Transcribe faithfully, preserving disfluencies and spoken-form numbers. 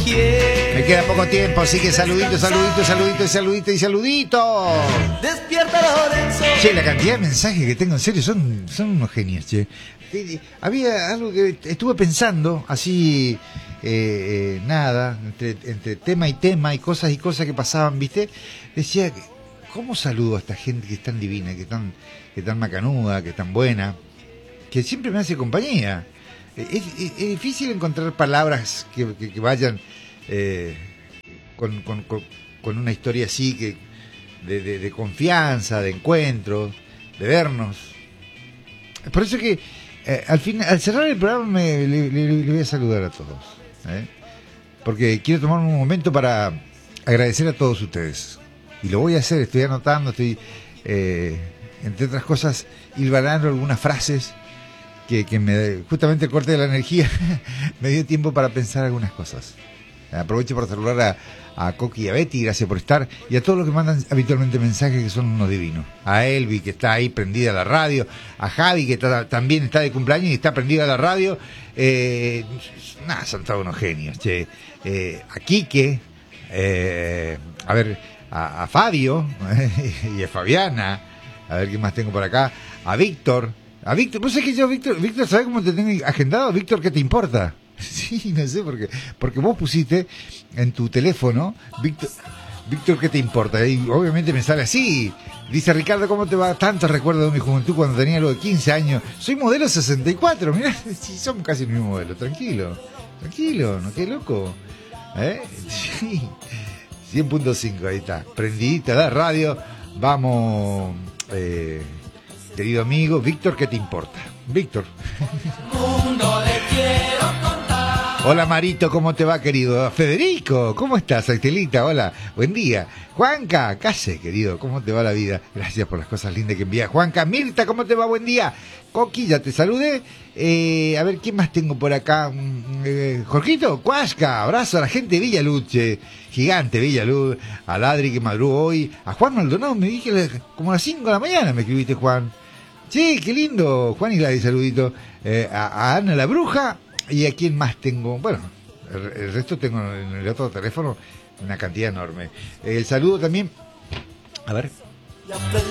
Me queda poco tiempo, así que saludito, saludito, saludito, saludito y saludito. Despierta Lorenzo. Che, la cantidad de mensajes que tengo, en serio, son, son unos genios, che. Había algo que estuve pensando, así, eh, eh, nada, entre, entre tema y tema y cosas y cosas que pasaban, ¿viste? Decía, ¿cómo saludo a esta gente que es tan divina, que es tan, que es tan macanuda, que es tan buena, que siempre me hace compañía? Es, es, es difícil encontrar palabras que, que, que vayan eh, con, con, con, con una historia así, que de, de, de confianza, de encuentro, de vernos. Por eso que eh, al fin, al cerrar el programa me, le, le, le voy a saludar a todos, ¿eh? Porque quiero tomar un momento para agradecer a todos ustedes, y lo voy a hacer. Estoy anotando, estoy eh, entre otras cosas hilvanando algunas frases que, que me, justamente el corte de la energía me dio tiempo para pensar algunas cosas. Aprovecho para saludar a, a Coqui y a Betty, gracias por estar, y a todos los que mandan habitualmente mensajes, que son unos divinos. A Elvi, que está ahí prendida a la radio, a Javi, que está, también está de cumpleaños y está prendida a la radio. Eh, nada, son todos unos genios, che. Eh, a Quique, eh, a ver, a, a Fabio y a Fabiana, a ver qué más tengo por acá, a Víctor. A Víctor, ¿vos sabés que yo, Víctor, Víctor, ¿sabés cómo te tengo agendado? Víctor, ¿qué te importa? Sí, no sé por qué. Porque vos pusiste en tu teléfono, Víctor, Víctor, ¿qué te importa? Y obviamente me sale así. Dice, Ricardo, ¿cómo te va? Tanto recuerdo de mi juventud cuando tenía algo de quince años. Soy modelo sesenta y cuatro, mirá, sí, somos casi el mismo modelo. Tranquilo, tranquilo, no qué loco. ¿Eh? Sí, cien punto cinco, ahí está. Prendidita la radio. Vamos, eh... querido amigo, Víctor, ¿qué te importa? Víctor. Mundo le quiero contar. Hola Marito, ¿cómo te va, querido? Federico, ¿cómo estás? Estelita, hola, buen día. Juanca, case, querido, ¿cómo te va la vida? Gracias por las cosas lindas que envías. Juanca, Mirta, ¿cómo te va? Buen día. Coqui, ya te saludé. Eh, a ver, ¿quién más tengo por acá? Eh, Jorgito, Cuasca, abrazo a la gente de Villaluche, gigante Villaluz, a Ladri que madrugó hoy, a Juan Maldonado, me dije como a las cinco de la mañana me escribiste, Juan. Sí, qué lindo, Juan y Ladri, saludito. Eh, a, a Ana la Bruja, y a quién más tengo, bueno, el, el resto tengo en el otro teléfono una cantidad enorme. El saludo también, a ver.